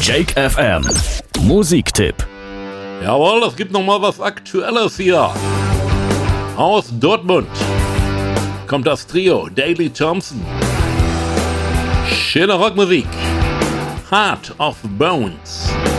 Jake FM. Musiktipp. Jawohl, es gibt noch mal was Aktuelles hier. Aus Dortmund kommt das Trio Daley Thompson. Schöne Rockmusik. Heart of Bones.